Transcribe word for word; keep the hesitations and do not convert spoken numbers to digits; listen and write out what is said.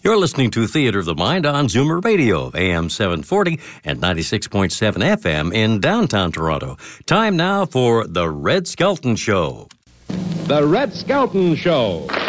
You're listening to Theater of the Mind on Zoomer Radio, A M seven forty and ninety-six point seven F M in downtown Toronto. Time now for The Red Skelton Show. The Red Skelton Show.